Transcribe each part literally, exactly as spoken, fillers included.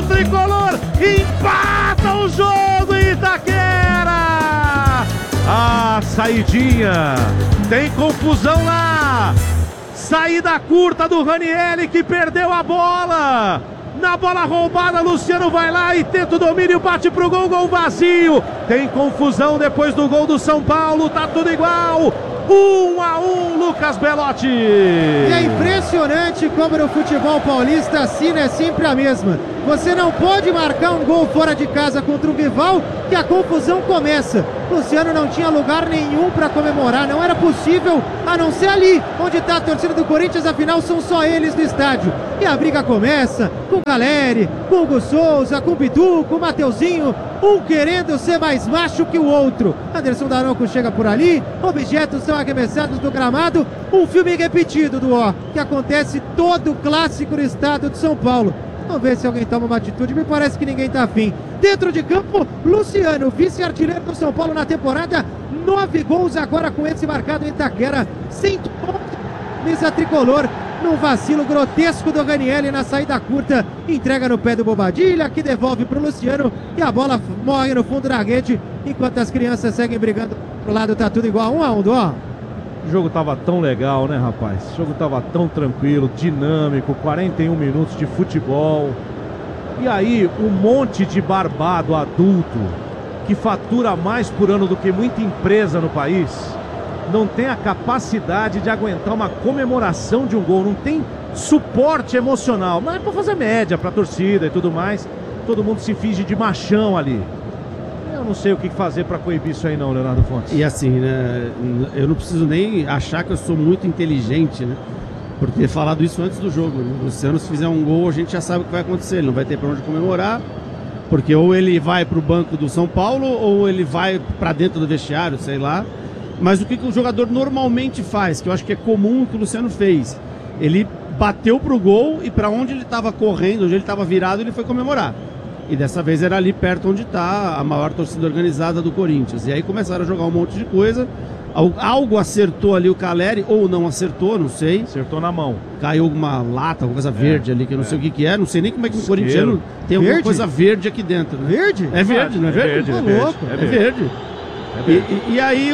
tricolor empata o jogo em Itaquera. Ah, saidinha, tem confusão lá. Saída curta do Ranieri que perdeu a bola. Na bola roubada, Luciano vai lá e tenta o domínio, bate pro gol, gol vazio. Tem confusão depois do gol do São Paulo, tá tudo igual. Um a um, Lucas Belotti. E é impressionante como no futebol paulista a cena é sempre a mesma. Você não pode marcar um gol fora de casa contra um rival que a confusão começa. Luciano não tinha lugar nenhum para comemorar, não era possível, a não ser ali, onde está a torcida do Corinthians, afinal são só eles no estádio. E a briga começa com o Caleri, com o Hugo Souza, com o Bidu, com o Mateuzinho, um querendo ser mais macho que o outro. Anderson Daronco chega por ali, objetos são arremessados do gramado, um filme repetido do ó, que acontece todo clássico no estado de São Paulo. Vamos ver se alguém toma uma atitude, me parece que ninguém tá afim. Dentro de campo, Luciano, vice-artilheiro do São Paulo na temporada, nove gols agora com esse marcado em Itaquera, cento pontos, mesa tricolor, num vacilo grotesco do Ranieri na saída curta, entrega no pé do Bobadilha, que devolve pro Luciano, e a bola morre no fundo da rede, enquanto as crianças seguem brigando pro lado, tá tudo igual, um a um, ó. O jogo tava tão legal, né, rapaz? O jogo tava tão tranquilo, dinâmico, quarenta e um minutos de futebol. E aí, um monte de barbado adulto que fatura mais por ano do que muita empresa no país não tem a capacidade de aguentar uma comemoração de um gol, não tem suporte emocional. Mas é pra fazer média, pra torcida e tudo mais. Todo mundo se finge de machão ali. Eu não sei o que fazer pra coibir isso aí não, Leonardo Fontes. E assim, né, eu não preciso nem achar que eu sou muito inteligente, né, por ter falado isso antes do jogo, né? O Luciano, se fizer um gol, a gente já sabe o que vai acontecer, ele não vai ter pra onde comemorar, porque ou ele vai pro banco do São Paulo, ou ele vai pra dentro do vestiário, sei lá. Mas o que, que o jogador normalmente faz, que eu acho que é comum que o Luciano fez, ele bateu pro gol e pra onde ele tava correndo, onde ele tava virado, ele foi comemorar. E dessa vez era ali perto onde está a maior torcida organizada do Corinthians. E aí começaram a jogar um monte de coisa. Algo acertou ali o Caleri, ou não acertou, não sei. Acertou na mão. Caiu alguma lata, alguma coisa verde é, ali, que eu não é. sei o que, que é. Não sei nem como é que o Isqueiro. corintiano tem alguma verde? coisa verde aqui dentro. Né? Verde? É verde, não é verde? É verde, é verde. louco. É verde. verde. É verde. É verde. E, e, e aí o,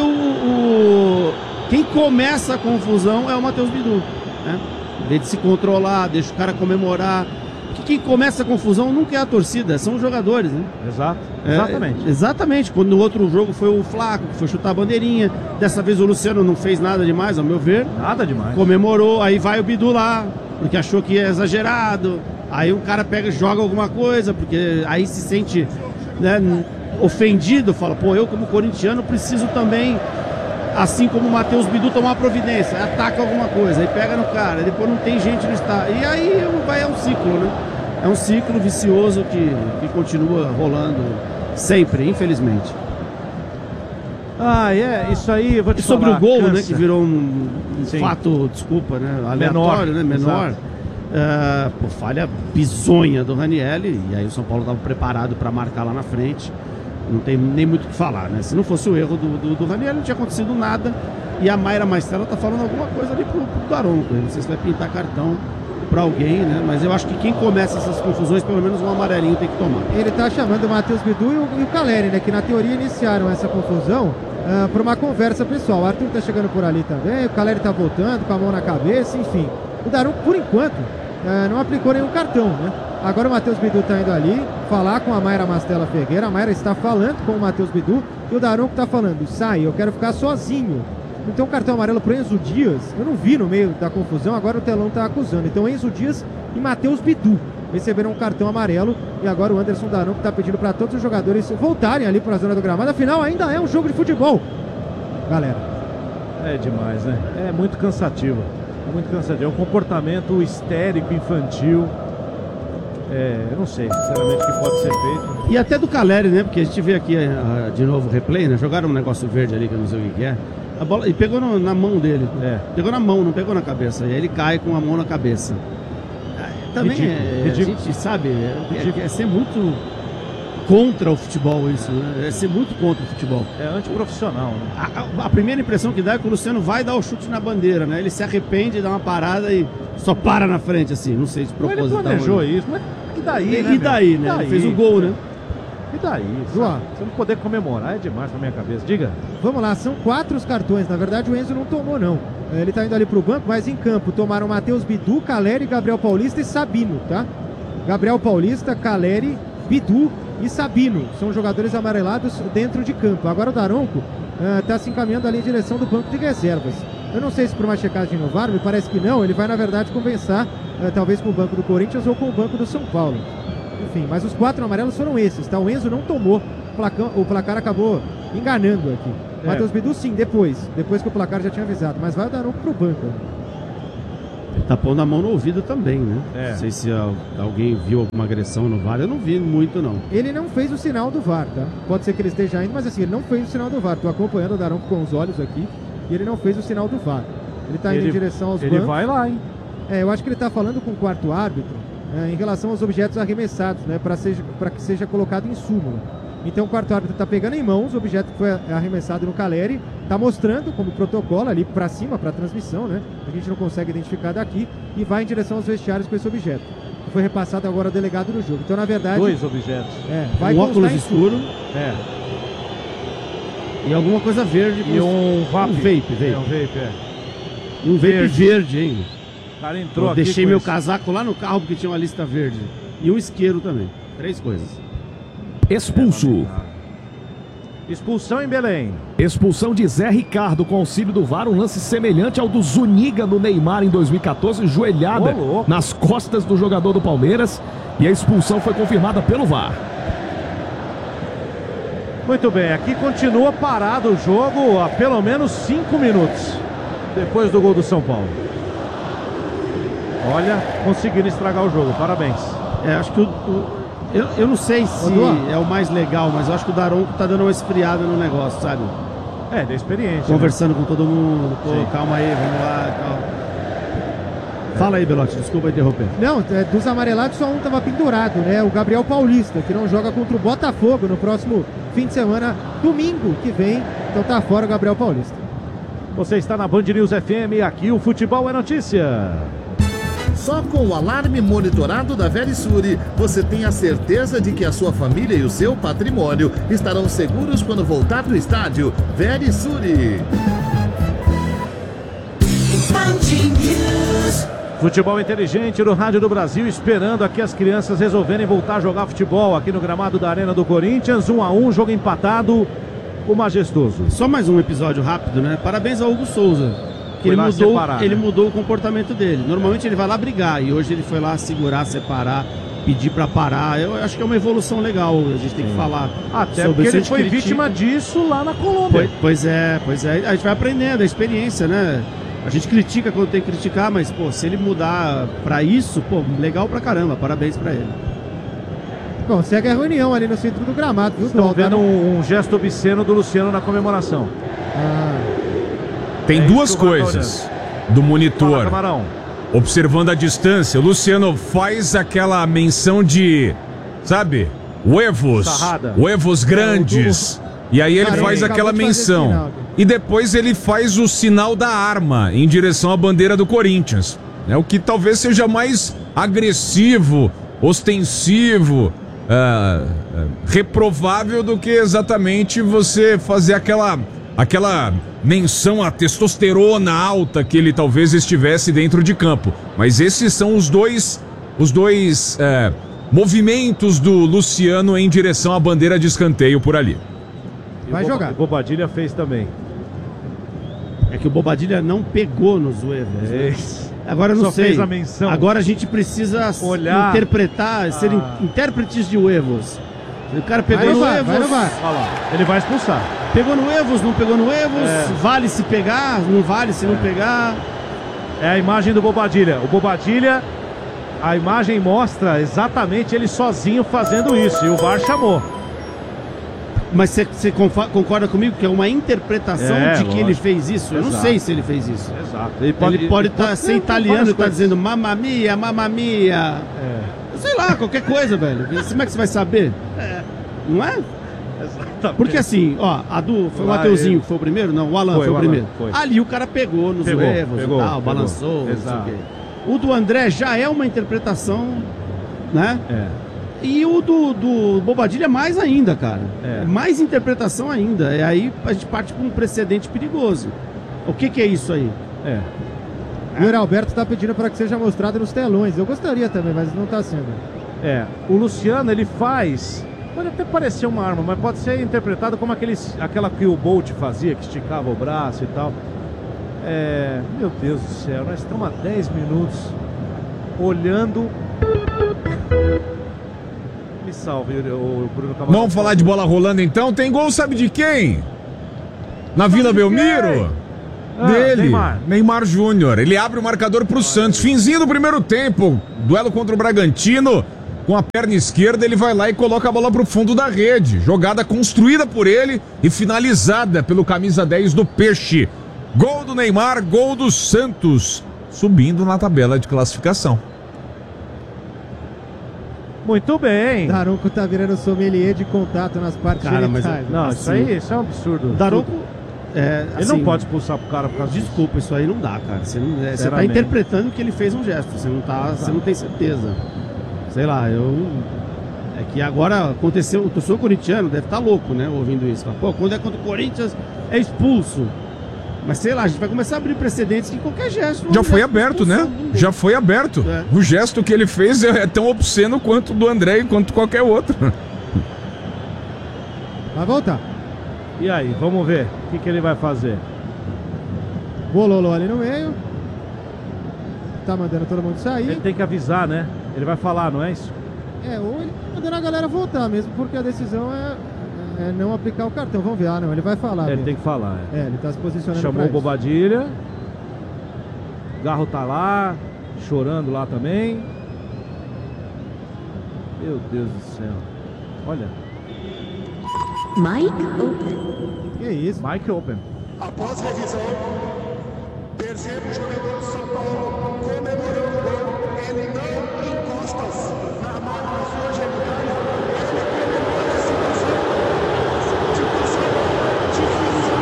o... quem começa a confusão é o Matheus Bidu. Né? Em vez de se controlar, deixa o cara comemorar. Que quem começa a confusão nunca é a torcida, são os jogadores, né? Exato, é, exatamente. Exatamente, quando no outro jogo foi o Flaco, que foi chutar a bandeirinha, dessa vez o Luciano não fez nada demais, ao meu ver. Nada demais. Comemorou, aí vai o Bidu lá, porque achou que é exagerado, aí o cara pega e joga alguma coisa, porque aí se sente, né, ofendido, fala, pô, eu como corintiano preciso também, assim como o Matheus Bidu, tomar providência, ataca alguma coisa, aí pega no cara, depois não tem gente no estádio, e aí vai, é um ciclo, né? É um ciclo vicioso que, que continua rolando sempre, infelizmente. Ah, é, isso aí, eu vou te e sobre falar, o gol, cansa. né, que virou um, um fato, desculpa, né, aleatório, menor, né, menor. Uh, pô, falha bizonha do Ranieri, e aí o São Paulo estava preparado para marcar lá na frente. Não tem nem muito o que falar, né? Se não fosse o erro do, do, do Ranieri, não tinha acontecido nada. E a Mayra Mastella tá falando alguma coisa ali pro, pro Daronco. Não sei se vai pintar cartão para alguém, né? Mas eu acho que quem começa essas confusões, pelo menos um amarelinho tem que tomar. Ele tá chamando o Matheus Bidu e o, e o Caleri, né? Que na teoria iniciaram essa confusão uh, por uma conversa pessoal. O Arthur tá chegando por ali também, o Caleri tá voltando com a mão na cabeça, enfim. O Daronco, por enquanto, uh, não aplicou nenhum cartão, né? Agora o Matheus Bidu tá indo ali falar com a Mayra Mastella Ferreira. A Mayra está falando com o Matheus Bidu e o Daronco tá falando, sai, eu quero ficar sozinho. Então cartão amarelo pro Enzo Dias, eu não vi no meio da confusão, agora o telão tá acusando. Então Enzo Dias e Matheus Bidu receberam um cartão amarelo e agora o Anderson Daronco tá pedindo para todos os jogadores voltarem ali para a zona do gramado. Afinal, ainda é um jogo de futebol, galera. É demais, né? É muito cansativo, é muito cansativo. É um comportamento histérico, infantil. É, eu não sei, sinceramente, o que pode ser feito. E até do Caleri, né? Porque a gente vê aqui uh, de novo o replay, né? Jogaram um negócio verde ali que eu não sei o que é. A bola, e pegou no, na mão dele. É. Pegou na mão, não pegou na cabeça. E aí ele cai com a mão na cabeça. Também ridículo, é, ridículo. A gente sabe, é, é, é ser muito contra o futebol isso, né? É ser muito contra o futebol. É antiprofissional, né? A, a, a primeira impressão que dá é que o Luciano vai dar o chute na bandeira, né? Ele se arrepende, dá uma parada e só para na frente, assim. Não sei se proposital. Ele planejou isso, mas daí, E, né, e daí, meu? né? E daí? Ele fez o gol, né? E daí? João. Você não poder comemorar é demais na minha cabeça. Diga. Vamos lá, são quatro os cartões. Na verdade, o Enzo não tomou, não. Ele tá indo ali pro banco, mas em campo tomaram Matheus Bidu, Caleri, Gabriel Paulista e Sabino, tá? Gabriel Paulista, Caleri, Bidu e Sabino. São jogadores amarelados dentro de campo. Agora o Daronco uh, tá se encaminhando ali em direção do banco de reservas. Eu não sei se por uma checagem no V A R, me parece que não. Ele vai, na verdade, compensar, uh, talvez com o banco do Corinthians ou com o banco do São Paulo. Enfim, mas os quatro amarelos foram esses, tá? O Enzo não tomou, o placar, o placar acabou enganando aqui. É. Matheus Bidu, sim, depois. Depois que o placar já tinha avisado. Mas vai o Daronco pro banco. Ele tá pondo a mão no ouvido também, né? É. Não sei se alguém viu alguma agressão no V A R. Eu não vi muito, não. Ele não fez o sinal do V A R, tá? Pode ser que ele esteja indo, mas assim, ele não fez o sinal do V A R. Tô acompanhando o Daronco com os olhos aqui e ele não fez o sinal do V A R. Ele tá indo Ele- em direção aos Ele bancos. vai lá, hein? É, eu acho que ele tá falando com o quarto árbitro é, em relação aos objetos arremessados, né? Para seja, para que seja colocado em súmula. Então o quarto árbitro tá pegando em mãos o objeto que foi arremessado no Caleri, tá mostrando como protocolo ali para cima, para transmissão, né? A gente não consegue identificar daqui e vai em direção aos vestiários com esse objeto. Que foi repassado agora ao delegado do jogo. Então, na verdade, Dois objetos. é, vai um constar óculos em escuro É. e alguma coisa verde. E um vape. Um vape, vape. É, um vape, é. Um vape verde. verde, hein? O cara entrou Eu aqui deixei com meu esse- casaco lá no carro porque tinha uma lista verde. E um isqueiro também. Três coisas. Expulso. Expulsão em Belém. Expulsão de Zé Ricardo com auxílio do V A R, um lance semelhante ao do Zuniga no Neymar em dois mil e quatorze, joelhada Ô, louco. nas costas do jogador do Palmeiras, e a expulsão foi confirmada pelo V A R. Muito bem, aqui continua parado o jogo há pelo menos cinco minutos depois do gol do São Paulo. Olha, conseguiram estragar o jogo, parabéns. É, acho que o, o- eu, eu não sei se Duan. é o mais legal, mas eu acho que o Daronco tá dando uma esfriada no negócio, sabe? É, da experiência. Conversando com todo mundo, pô, Sim. calma aí, vamos lá e tal. Fala aí, Belotti, desculpa interromper. Não, é, dos amarelados só um estava pendurado, né? O Gabriel Paulista, que não joga contra o Botafogo no próximo fim de semana, domingo que vem. Então tá fora o Gabriel Paulista. Né? Você está na Band News F M, aqui o futebol é notícia. Só com o alarme monitorado da Verisure, você tem a certeza de que a sua família e o seu patrimônio estarão seguros quando voltar do estádio. Verisure. Futebol inteligente no Rádio do Brasil, esperando aqui as crianças resolverem voltar a jogar futebol aqui no gramado da Arena do Corinthians. Um a um, jogo empatado, o majestoso. Só mais um episódio rápido, né? Parabéns ao Hugo Souza. Que Foi ele lá mudou, separar, ele né? mudou o comportamento dele. Normalmente ele vai lá brigar e hoje ele foi lá segurar, separar, pedir pra parar. Eu acho que é uma evolução legal. A gente tem que falar Até sobre porque isso. A ele gente foi critica. vítima disso lá na Colômbia. Pois, pois é, pois é. A gente vai aprendendo a experiência, né? A gente critica quando tem que criticar, mas, pô, se ele mudar pra isso, pô, legal pra caramba. Parabéns pra ele. Bom, segue a reunião ali no centro do gramado, viu, Estão Dol? Tá vendo no- um, um gesto obsceno do Luciano na comemoração. Ah, Tem É duas isso que o Rafa coisas do Fala, monitor. Camarão. Observando a distância, o Luciano faz aquela menção de, sabe, huevos, Sarrada. huevos grandes. E aí ele Cara, faz ele aquela acabou de fazer esse menção. sinal. E depois ele faz o sinal da arma em direção à bandeira do Corinthians. Né? O que talvez seja mais agressivo, ostensivo, ah, ah, reprovável do que exatamente você fazer aquela, aquela menção à testosterona alta que ele talvez estivesse dentro de campo. Mas esses são os dois, os dois eh, movimentos do Luciano em direção à bandeira de escanteio por ali. E Vai o Boba- jogar. o Bobadilha fez também. É que o Bobadilha não pegou nos huevos, né? Esse. Agora eu não Só sei. fez a menção. Agora a gente precisa Olhar. interpretar, ser in- Ah. intérpretes de huevos. O cara pegou Vai no no V A R, huevos, vai no V A R. Olha lá, ele vai expulsar. pegou no huevos, não pegou no huevos, É. vale se pegar, não vale se não pegar. É a imagem do Bobadilha. O Bobadilha, a imagem mostra exatamente ele sozinho fazendo isso. E o V A R chamou. Mas você concorda comigo que é uma interpretação É, de que lógico. ele fez isso? Eu não Exato. sei se ele fez isso. Exato. Ele pode tá, ser ter italiano várias e tá coisas. dizendo mamma mia, mamma mia. É, Sei lá, qualquer coisa, velho. Como é que você vai saber? Não é? exatamente. Porque assim, ó, a do. Foi o Lá Mateuzinho ele- que foi o primeiro? Não, o Alan Foi, foi, o o Alan, primeiro. foi. Ali o cara pegou nos Pegou, huevos pegou, e tal, pegou. balançou, não sei o Exato. quê. O do André já é uma interpretação né? É. E o do, do Bobadilha mais ainda, cara. É. Mais interpretação ainda. E aí a gente parte para um precedente perigoso. O que que é isso aí? É. O Yuri Alberto está pedindo para que seja mostrado nos telões. Eu gostaria também, mas não está sendo. É. O Luciano, ele faz... Pode até parecer uma arma, mas pode ser interpretado como aquele, aquela que o Bolt fazia, que esticava o braço e tal. É... Meu Deus do céu, nós estamos há dez minutos olhando... Me salve, o Bruno Camargo. Vamos falar de bola rolando então? Tem gol, sabe de quem? Na Vila Belmiro? Ah, Dele, Neymar. Neymar Júnior. Ele abre o marcador pro Santos. Finzinho do primeiro tempo, duelo contra o Bragantino. Com a perna esquerda, ele vai lá e coloca a bola pro fundo da rede. Jogada construída por ele e finalizada pelo camisa dez do Peixe. Gol do Neymar, gol do Santos. Subindo na tabela de classificação. Muito bem. Daronco tá virando sommelier de contato nas partes Cara, mas- genitais. Não, Assim, isso aí isso é um absurdo. Daronco. É, Ele assim, não pode expulsar pro cara por causa disso. Desculpa, isso aí não dá, cara. Você, não, é, você tá Sinceramente. interpretando que ele fez um gesto. Você não, tá, você não tem certeza. Sei lá, eu. É que agora aconteceu. O torcedor corintiano deve estar louco, né? Ouvindo isso. Pô, quando é contra o Corinthians, é expulso. Mas sei lá, a gente vai começar a abrir precedentes que qualquer gesto. Já um foi gesto de aberto, né? expulsão, não tem. Já foi aberto. É. O gesto que ele fez é tão obsceno quanto o do André e quanto qualquer outro. Vai voltar. E aí, vamos ver o que, que ele vai fazer. Bololô ali no meio. Tá mandando todo mundo sair. Ele tem que avisar, né? Ele vai falar, não é isso? É, ou ele tá mandando a galera voltar mesmo, porque a decisão é, é não aplicar o cartão. Vamos ver, ah não, ele vai falar. Ele mesmo. tem que falar. É. É, ele tá se posicionando Chamou pra o isso. Bobadilha. Garro tá lá, chorando lá também. Meu Deus do céu. Olha, Mic open. Que isso? Mike Open. Após revisão, terceiro jogador de São Paulo comemorando o gol. Ele não encosta na mão da sua genitália. Ele comemora a situação. Situação difícil.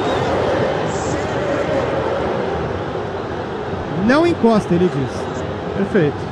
Não encosta, ele diz. Perfeito.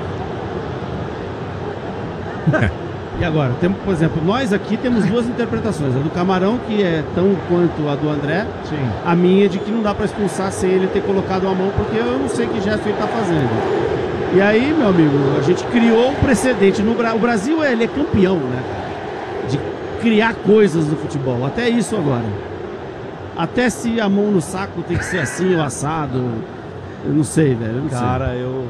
E agora, temos, por exemplo, nós aqui temos duas interpretações. A do Camarão, que é tão quanto a do André. Sim. A minha é de que não dá pra expulsar sem ele ter colocado a mão, porque eu não sei que gesto ele tá fazendo. E aí, meu amigo, a gente criou um precedente. No Bra... O Brasil, ele é campeão, né, cara? De criar coisas no futebol. Até isso agora. Até se a mão no saco tem que ser assim, ou assado. Eu não sei, velho. Eu não sei. Cara, eu.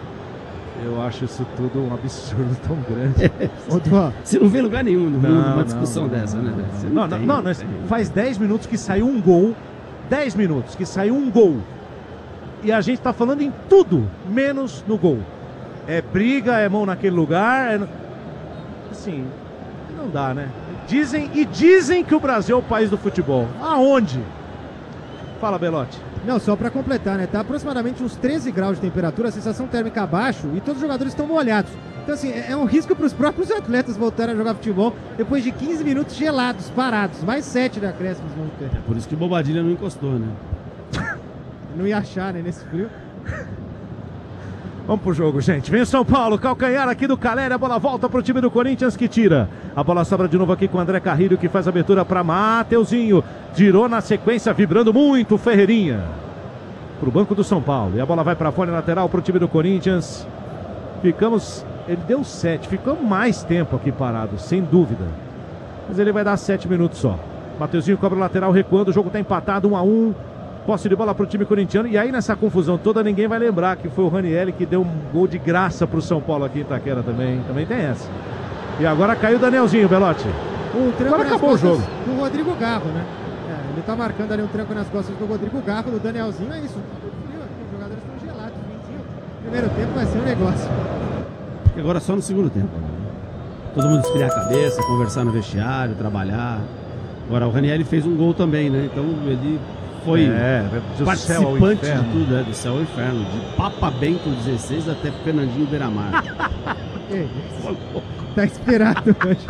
Eu acho isso tudo um absurdo tão grande. Ô, Tuan, Você não vê lugar nenhum no mundo Não, uma discussão não, dessa, né, velho? Você Não, não, tem, não, nós- tem. faz dez minutos que saiu um gol. dez minutos que saiu um gol. E a gente tá falando em tudo, menos no gol. É briga, é mão naquele lugar. É... Assim, não dá, né? Dizem e dizem que o Brasil é o país do futebol. Aonde? Fala, Belotti. não, só pra completar, né? Tá aproximadamente uns treze graus de temperatura, a sensação térmica abaixo e todos os jogadores estão molhados. Então, assim, é é um risco para os próprios atletas voltarem a jogar futebol depois de quinze minutos gelados, parados. Mais sete de acréscimos vão ter. Por isso que o Bobadilha não encostou, né? Não ia achar, né, nesse frio. Vamos pro jogo, gente. Vem o São Paulo, calcanhar aqui do Caleri, a bola volta pro time do Corinthians que tira. A bola sobra de novo aqui com o André Carrilho, que faz a abertura para Mateuzinho. Girou na sequência, vibrando muito o Ferreirinha. Pro banco do São Paulo. E a bola vai para fora, lateral pro time do Corinthians. Ficamos, ele deu sete, ficou mais tempo aqui parado, sem dúvida. Mas ele vai dar sete minutos só. Mateuzinho cobra o lateral, recuando, o jogo tá empatado, um a um. Posse de bola pro time corintiano. E aí nessa confusão toda ninguém vai lembrar que foi o Ranieri que deu um gol de graça pro São Paulo aqui em Itaquera também. Também tem essa. E agora caiu o Danielzinho, Belotti. Um tranco Agora nas acabou o costas jogo. do Rodrigo Garro, né? É, ele tá marcando ali um tranco nas costas do Rodrigo Garro, do Danielzinho. É isso. Tudo frio aqui, os jogadores estão gelados. Vinzinho. Primeiro tempo vai ser um negócio. Porque agora é só no segundo tempo. né? Todo mundo esfriar a cabeça, conversar no vestiário, trabalhar. Agora o Ranieri fez um gol também, né? Então ele foi É, do céu ao participante de inferno. tudo, né? Do céu ao inferno. De Papa Bento dezesseis até Fernandinho Beiramar. Ei, tá esperado hoje.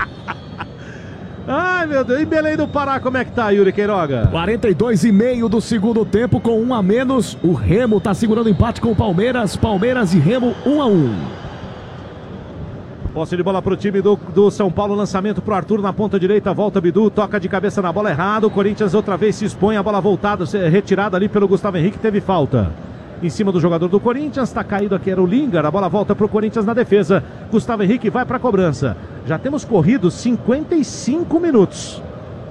Ai, meu Deus. E Belém do Pará, como é que tá, Yuri Queiroga? quarenta e dois e meio do segundo tempo com um a menos. O Remo tá segurando empate com o Palmeiras. Palmeiras e Remo um a um. Posse de bola para o time do, do São Paulo, lançamento para o Arthur na ponta direita, volta Bidu, toca de cabeça na bola errado, o Corinthians outra vez se expõe, a bola voltada, retirada ali pelo Gustavo Henrique, teve falta em cima do jogador do Corinthians, está caído aqui, era o Lingard, a bola volta para o Corinthians na defesa, Gustavo Henrique vai para a cobrança, já temos corrido cinquenta e cinco minutos,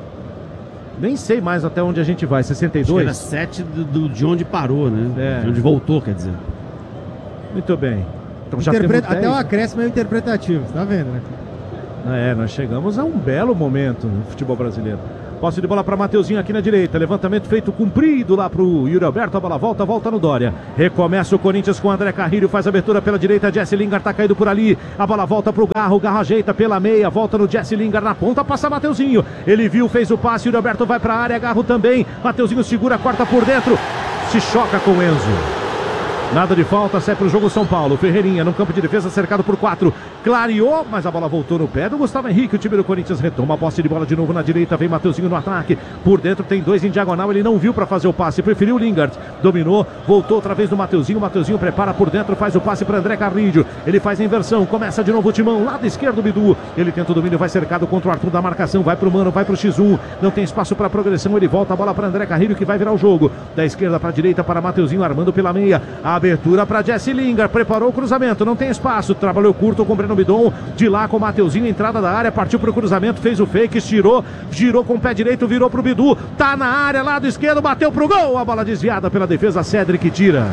nem sei mais até onde a gente vai, sessenta e dois? Acho que era sete do, do, de onde parou, né? É. De onde voltou, quer dizer. Muito bem. Então já Interpre... temos Até o acréscimo é interpretativo, tá vendo, né? É, nós chegamos a um belo momento no futebol brasileiro. Posse de bola para Mateuzinho aqui na direita. Levantamento feito comprido lá para o Yuri Alberto. A bola volta, volta no Dória. Recomeça o Corinthians com o André Carrilho. Faz abertura pela direita. Jesse Lingard tá caído por ali. A bola volta para o Garro. Garro ajeita pela meia. Volta no Jesse Lingard na ponta. Passa Mateuzinho. Ele viu, fez o passe. Yuri Alberto vai para a área. Garro também. Mateuzinho segura, corta por dentro. Se choca com o Enzo. Nada de falta, sai para o jogo São Paulo. Ferreirinha no campo de defesa, cercado por quatro. Clareou, mas a bola voltou no pé do Gustavo Henrique. O time do Corinthians retoma a posse de bola de novo na direita. Vem Mateuzinho no ataque. Por dentro tem dois em diagonal. Ele não viu para fazer o passe. Preferiu o Lingard. Dominou, voltou outra vez no Mateuzinho. Mateuzinho prepara por dentro, faz o passe para André Carrilho. Ele faz a inversão. Começa de novo o timão. Lado esquerdo, Bidu. Ele tenta o domínio, vai cercado contra o Arthur da marcação. Vai pro Mano, vai pro xis um. Não tem espaço para progressão. Ele volta a bola para André Carrilho, que vai virar o jogo. Da esquerda para a direita para Mateuzinho, armando pela meia. A abertura para Jesse Lingard, preparou o cruzamento, não tem espaço, trabalhou curto com o Breno Bidon, de lá com o Mateuzinho, entrada da área, partiu pro cruzamento, fez o fake, estirou, girou com o pé direito, virou pro Bidu, tá na área, lado esquerdo, bateu pro gol, a bola desviada pela defesa, Cedric tira.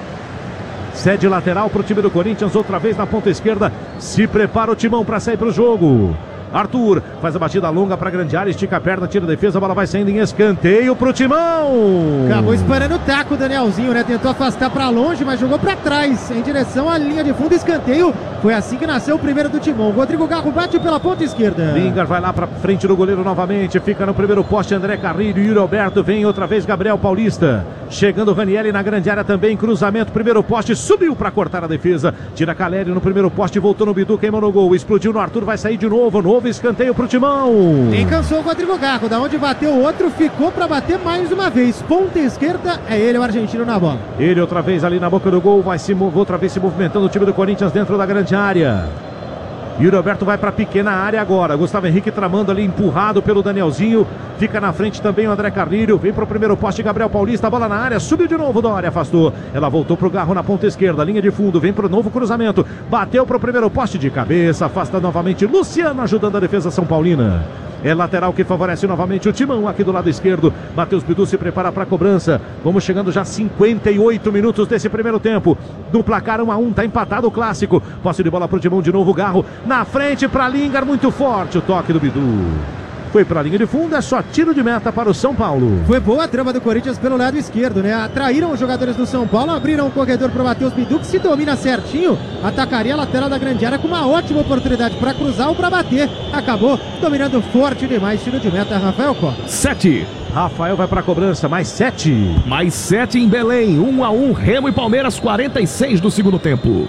Cede lateral pro time do Corinthians, outra vez na ponta esquerda, se prepara o timão para sair pro jogo. Arthur faz a batida longa para a grande área, estica a perna, tira a defesa, a bola vai saindo em escanteio pro Timão. Acabou esperando o taco o Danielzinho, né? Tentou afastar para longe, mas jogou para trás, em direção à linha de fundo, escanteio. Foi assim que nasceu o primeiro do Timão. Rodrigo Garro bate pela ponta esquerda. Lingard vai lá para frente do goleiro novamente, fica no primeiro poste André Carrilho, Yuri Alberto, vem outra vez Gabriel Paulista. Chegando o Ranieri na grande área também, cruzamento, primeiro poste, subiu para cortar a defesa. Tira Caleri no primeiro poste, voltou no Bidu, queimou no gol, explodiu no Arthur, vai sair de novo, novo escanteio pro Timão. Quem cansou o Rodrigo Garro, da onde bateu o outro, ficou para bater mais uma vez. Ponta esquerda, é ele o argentino na bola. Ele outra vez ali na boca do gol, vai se outra vez se movimentando o time do Corinthians dentro da grande área. Yuri Alberto vai para a pequena área agora. Gustavo Henrique tramando ali, empurrado pelo Danielzinho. Fica na frente também o André Carrilho. Vem para o primeiro poste Gabriel Paulista. A bola na área, subiu de novo, Dória afastou. Ela voltou para o Garro na ponta esquerda, linha de fundo. Vem para o novo cruzamento. Bateu para o primeiro poste de cabeça. Afasta novamente Luciano, ajudando a defesa São Paulina. É lateral que favorece novamente o Timão aqui do lado esquerdo. Matheus Bidu se prepara para a cobrança. Vamos chegando já a cinquenta e oito minutos desse primeiro tempo. No placar um a um, tá empatado o clássico. Posse de bola pro Timão de novo, Garro na frente para Lingard, muito forte o toque do Bidu. Foi para a linha de fundo, é só tiro de meta para o São Paulo. Foi boa a trama do Corinthians pelo lado esquerdo, né? Atraíram os jogadores do São Paulo, abriram o corredor para o Matheus Bidu, que se domina certinho, atacaria a lateral da grande área com uma ótima oportunidade para cruzar ou para bater. Acabou dominando forte demais, tiro de meta, Rafael Costa. Sete. Rafael vai para a cobrança, mais sete. Mais sete em Belém, um a um, Remo e Palmeiras, quarenta e seis do segundo tempo.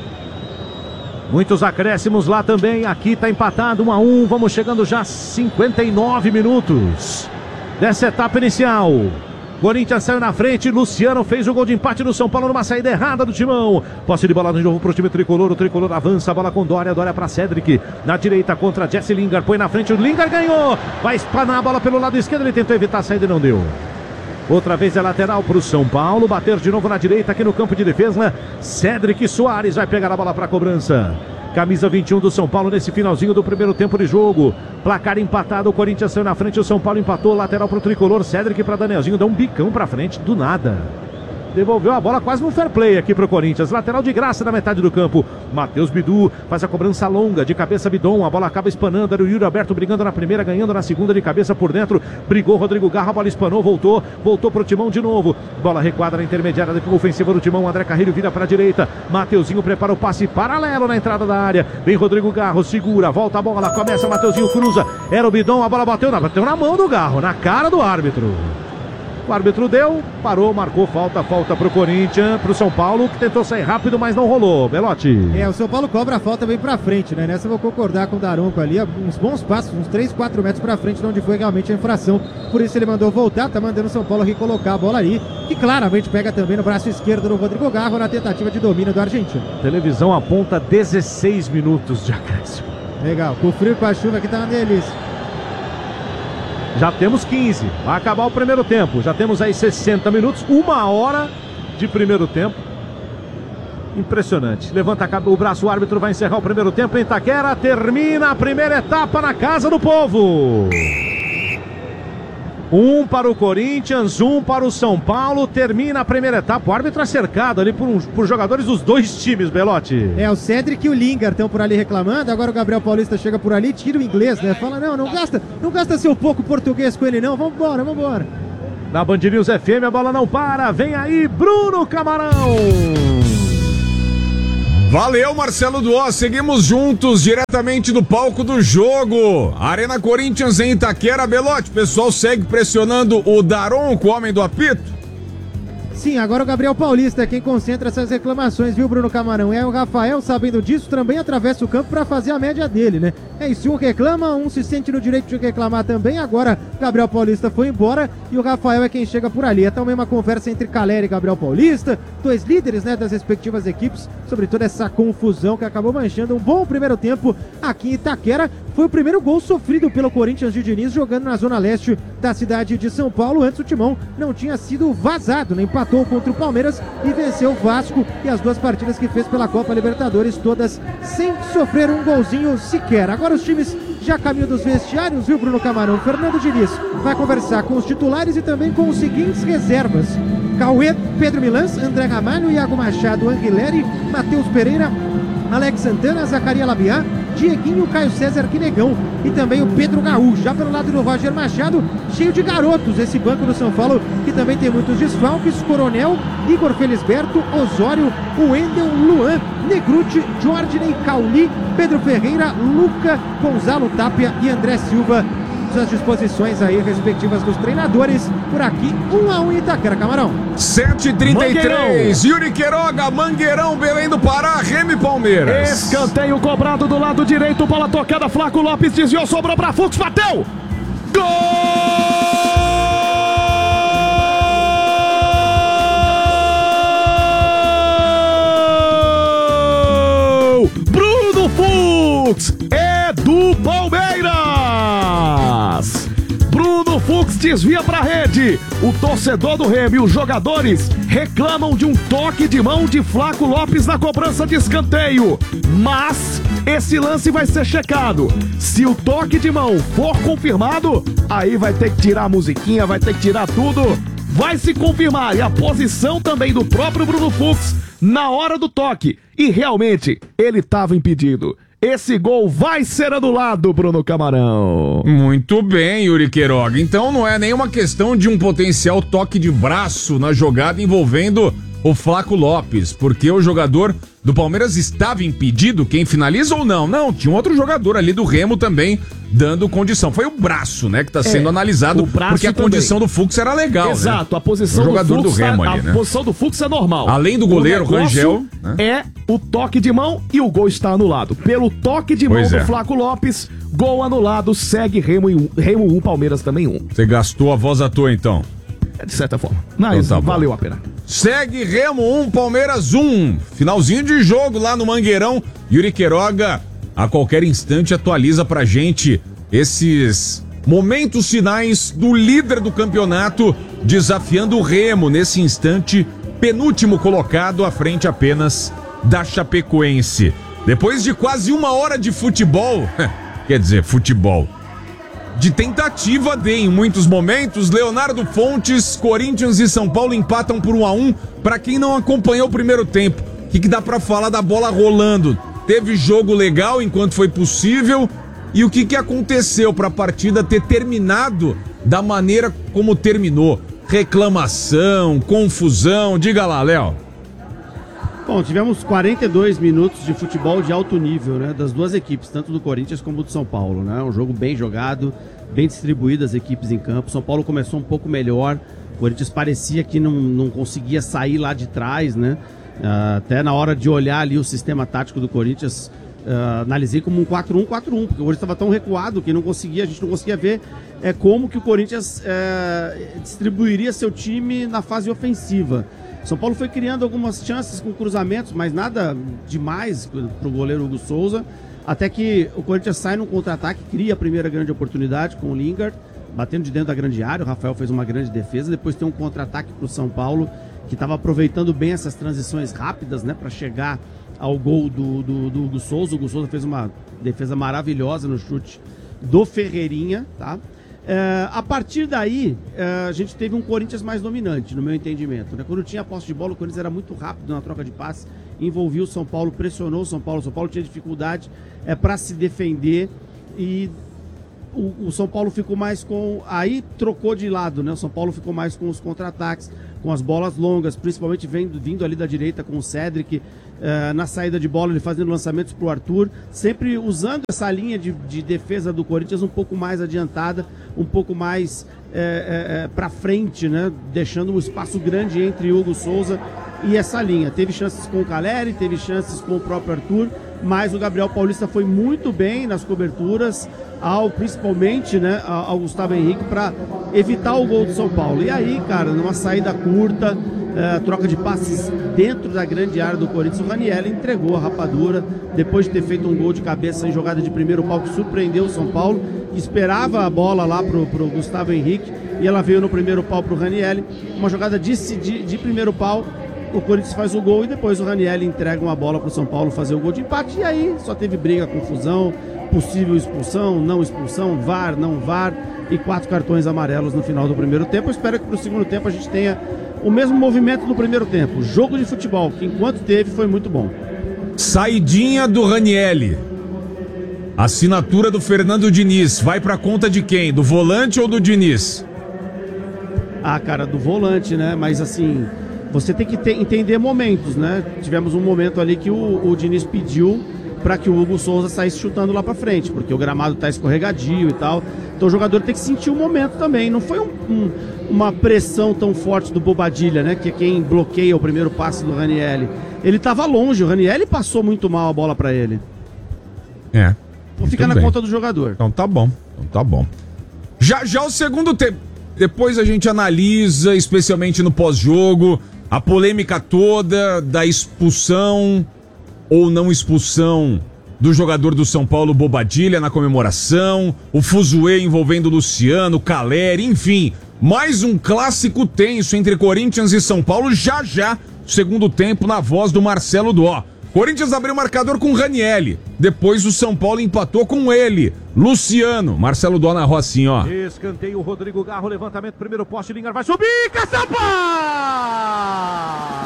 Muitos acréscimos lá também, aqui está empatado um a um, vamos chegando já a cinquenta e nove minutos dessa etapa inicial. Corinthians saiu na frente, Luciano fez o gol de empate do São Paulo numa saída errada do Timão. Posse de bola de novo para o time tricolor, o tricolor avança, a bola com Dória, Dória para Cedric, na direita contra Jesse Lingard, põe na frente, o Lingard ganhou, vai espanar a bola pelo lado esquerdo, ele tentou evitar a saída e não deu. Outra vez é lateral para o São Paulo, bater de novo na direita aqui no campo de defesa. Cedric Soares vai pegar a bola para a cobrança. Camisa vinte e um do São Paulo nesse finalzinho do primeiro tempo de jogo. Placar empatado, o Corinthians saiu na frente, o São Paulo empatou, lateral para o tricolor. Cedric para Danielzinho, dá um bicão para frente do nada. Devolveu a bola quase no fair play aqui pro Corinthians. Lateral de graça na metade do campo. Matheus Bidu faz a cobrança longa, de cabeça Bidon. A bola acaba espanando. Era o Yuri Alberto brigando na primeira, ganhando na segunda, de cabeça por dentro. Brigou Rodrigo Garro, a bola espanou, voltou. Voltou pro Timão de novo. Bola recuada na intermediária da ofensiva do Timão. André Carrilho vira para a direita. Mateuzinho prepara o passe paralelo na entrada da área. Vem Rodrigo Garro, segura, volta a bola, começa Mateuzinho, cruza. Era o Bidon, a bola bateu na, bateu na mão do Garro, na cara do árbitro. O árbitro deu, parou, marcou falta, falta pro Corinthians, pro São Paulo, que tentou sair rápido, mas não rolou. Belotti. É, o São Paulo cobra a falta bem pra frente, né? Nessa eu vou concordar com o Daronco ali, uns bons passos, uns três, quatro metros pra frente, de onde foi realmente a infração. Por isso ele mandou voltar, tá mandando o São Paulo recolocar a bola ali, que claramente pega também no braço esquerdo do Rodrigo Garro, na tentativa de domínio do argentino. Televisão aponta dezesseis minutos de acréscimo. Legal, com o frio, com a chuva que tá uma delícia. Já temos quinze, vai acabar o primeiro tempo. Já temos aí sessenta minutos, uma hora de primeiro tempo. Impressionante. Levanta o braço, o árbitro vai encerrar o primeiro tempo em Itaquera. Termina a primeira etapa na Casa do Povo. Um para o Corinthians, um para o São Paulo. Termina a primeira etapa. O árbitro é cercado ali por, um, por jogadores dos dois times, Belotti. É, o Cedric e o Lingard estão por ali reclamando. Agora o Gabriel Paulista chega por ali, tira o inglês, né? Fala, não, não gasta, não gasta seu pouco português com ele não. Vambora, vambora. Na Band News F M a bola não para. Vem aí Bruno Camarão. Valeu, Marcelo Duó. Seguimos juntos diretamente do palco do jogo. Arena Corinthians em Itaquera. Belotti, o pessoal segue pressionando o Daronco, o homem do apito. Sim, agora o Gabriel Paulista é quem concentra essas reclamações, viu, Bruno Camarão? É o Rafael, sabendo disso, também atravessa o campo para fazer a média dele, né? É isso, um reclama, um se sente no direito de reclamar também. Agora, Gabriel Paulista foi embora e o Rafael é quem chega por ali. É também uma conversa entre Caleri e Gabriel Paulista, dois líderes, né, das respectivas equipes, sobre toda essa confusão que acabou manchando um bom primeiro tempo aqui em Itaquera. Foi o primeiro gol sofrido pelo Corinthians de Diniz, jogando na zona leste da cidade de São Paulo. Antes o Timão não tinha sido vazado, né? Empatou contra o Palmeiras e venceu o Vasco, e as duas partidas que fez pela Copa Libertadores, todas sem sofrer um golzinho sequer. Agora os times já caminham dos vestiários, viu, Bruno Camarão? Fernando Diniz vai conversar com os titulares e também com os seguintes reservas: Cauê, Pedro Milans, André Ramalho, Iago Machado, Anguilleri, Matheus Pereira, Alex Santana, Zacaria Labiá, Dieguinho, Caio César, Quinegão e também o Pedro Gaúcho. Já pelo lado do Roger Machado, cheio de garotos esse banco do São Paulo, que também tem muitos desfalques: Coronel, Igor Felisberto, Osório, Wendel, Luan, Negruti, Jordney, Cauli, Pedro Ferreira, Luca, Gonzalo Tapia e André Silva. As disposições aí respectivas dos treinadores por aqui, um a um em Itaquera, Camarão. sete e trinta e três, Yuri Queiroga, Mangueirão, Belém do Pará, Remo e Palmeiras. Escanteio cobrado do lado direito, bola tocada, Flaco Lopes desviou, sobrou pra Fux, bateu! Gol! Bruno Fux é do Palmeiras! Bruno Fux desvia pra rede. O torcedor do Remo e os jogadores reclamam de um toque de mão de Flaco Lopes na cobrança de escanteio. Mas esse lance vai ser checado. Se o toque de mão for confirmado, aí vai ter que tirar a musiquinha, vai ter que tirar tudo. Vai se confirmar e a posição também do próprio Bruno Fux na hora do toque. E realmente, ele estava impedido. Esse gol vai ser anulado, Bruno Camarão. Muito bem, Yuri Queiroga. Então não é nenhuma questão de um potencial toque de braço na jogada envolvendo o Flaco Lopes, porque o jogador do Palmeiras estava impedido, quem finaliza ou não? Não, tinha um outro jogador ali do Remo também dando condição. Foi o braço, né, que está sendo é, analisado, porque a também. condição do Fux era legal. Exato, né? a posição o jogador do, Fux, do Remo a, ali, né? A posição do Fux é normal. Além do goleiro Rangel, né? É o toque de mão e o gol está anulado. Pelo toque de pois mão é. do Flaco Lopes, gol anulado, segue Remo um, Remo um, Palmeiras também um. Você gastou a voz à toa, então? De certa forma. Mas então tá valeu a pena. Segue Remo um, Palmeiras um. Finalzinho de jogo lá no Mangueirão. Yuri Queiroga, a qualquer instante, atualiza pra gente esses momentos finais do líder do campeonato desafiando o Remo. Nesse instante, penúltimo colocado à frente apenas da Chapecoense. Depois de quase uma hora de futebol, quer dizer, futebol, de tentativa de, em muitos momentos, Leonardo Fontes, Corinthians e São Paulo empatam por um a um. Para quem não acompanhou o primeiro tempo, o que, que dá para falar da bola rolando? Teve jogo legal enquanto foi possível, e o que, que aconteceu para a partida ter terminado da maneira como terminou? Reclamação, confusão, diga lá, Léo. Bom, tivemos quarenta e dois minutos de futebol de alto nível, né, das duas equipes, tanto do Corinthians como do São Paulo, né? Um jogo bem jogado, bem distribuído as equipes em campo. São Paulo começou um pouco melhor, Corinthians parecia que não, não conseguia sair lá de trás, né? Uh, até na hora de olhar ali o sistema tático do Corinthians, uh, analisei como um quatro um quatro um, porque o Corinthians estava tão recuado que não conseguia, a gente não conseguia ver é, como que o Corinthians é, distribuiria seu time na fase ofensiva. São Paulo foi criando algumas chances com cruzamentos, mas nada demais para o goleiro Hugo Souza, até que o Corinthians sai num contra-ataque, cria a primeira grande oportunidade com o Lingard, batendo de dentro da grande área. O Rafael fez uma grande defesa, depois tem um contra-ataque para o São Paulo, que estava aproveitando bem essas transições rápidas, né, para chegar ao gol do, do, do Hugo Souza. O Hugo Souza fez uma defesa maravilhosa no chute do Ferreirinha, tá? É, a partir daí, é, a gente teve um Corinthians mais dominante, no meu entendimento, né? Quando tinha a posse de bola, o Corinthians era muito rápido na troca de passes, envolvia o São Paulo, pressionou o São Paulo, o São Paulo tinha dificuldade é, para se defender e o, o São Paulo ficou mais com... Aí trocou de lado, né? O São Paulo ficou mais com os contra-ataques, com as bolas longas, principalmente vindo, vindo ali da direita com o Cédric, uh, na saída de bola, ele fazendo lançamentos para o Arthur, sempre usando essa linha de, de defesa do Corinthians um pouco mais adiantada, um pouco mais é, é, para frente, né? Deixando um espaço grande entre Hugo Souza e essa linha. Teve chances com o Caleri, teve chances com o próprio Arthur, mas o Gabriel Paulista foi muito bem nas coberturas, ao, principalmente, né, ao Gustavo Henrique, para evitar o gol do São Paulo. E aí, cara, numa saída curta, é, troca de passes dentro da grande área do Corinthians, o Raniel entregou a rapadura, depois de ter feito um gol de cabeça em jogada de primeiro pau, que surpreendeu o São Paulo, que esperava a bola lá pro, pro Gustavo Henrique, e ela veio no primeiro pau pro Raniel, uma jogada de, de, de primeiro pau. O Corinthians faz o gol e depois o Raniel entrega uma bola para o São Paulo fazer o gol de empate. E aí só teve briga, confusão, possível expulsão, não expulsão, V A R, não V A R e quatro cartões amarelos no final do primeiro tempo. Eu espero que para o segundo tempo a gente tenha o mesmo movimento do primeiro tempo. Jogo de futebol, que enquanto teve foi muito bom. Saidinha do Raniel. Assinatura do Fernando Diniz. Vai para conta de quem? Do volante ou do Diniz? Ah, cara, do volante, né? Mas assim... Você tem que ter, entender momentos, né? Tivemos um momento ali que o, o Diniz pediu para que o Hugo Souza saísse chutando lá para frente, porque o gramado tá escorregadio e tal. Então o jogador tem que sentir o momento também. Não foi um, um, uma pressão tão forte do Bobadilha, né? Que é quem bloqueia o primeiro passe do Raniel. Ele tava longe, o Raniel passou muito mal a bola para ele. É. Vou ficar na bem. conta do jogador. Então tá bom, então tá bom. Já já o segundo tempo. Depois a gente analisa, especialmente no pós-jogo, a polêmica toda da expulsão ou não expulsão do jogador do São Paulo, Bobadilha, na comemoração, o fuzuê envolvendo Luciano, Caleri, enfim, mais um clássico tenso entre Corinthians e São Paulo, já já, segundo tempo, na voz do Marcelo Dó. Corinthians abriu o marcador com o Raniel, depois o São Paulo empatou com ele, Luciano. Marcelo Dó narrou assim, ó. Escanteio, Rodrigo Garro, levantamento, primeiro poste, Lingard vai subir, caçapa!